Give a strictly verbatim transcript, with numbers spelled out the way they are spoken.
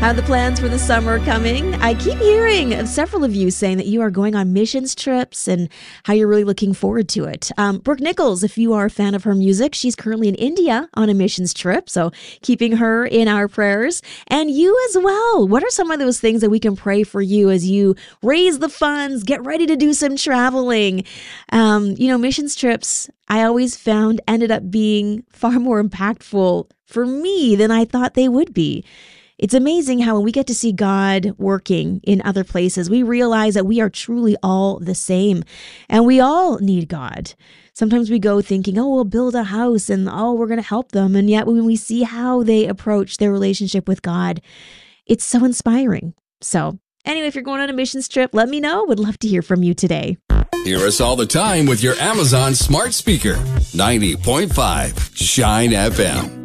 How are the plans for the summer coming? I keep hearing of several of you saying that you are going on missions trips and how you're really looking forward to it. Um, Brooke Nichols, if you are a fan of her music, she's currently in India on a missions trip, so keeping her in our prayers. And you as well. What are some of those things that we can pray for you as you raise the funds, get ready to do some traveling? Um, you know, missions trips, I always found ended up being far more impactful for me than I thought they would be. It's amazing how when we get to see God working in other places, we realize that we are truly all the same and we all need God. Sometimes we go thinking, oh, we'll build a house and oh, we're going to help them. And yet when we see how they approach their relationship with God, it's so inspiring. So anyway, if you're going on a missions trip, let me know. Would love to hear from you today. Hear us all the time with your Amazon smart speaker. ninety point five Shine F M.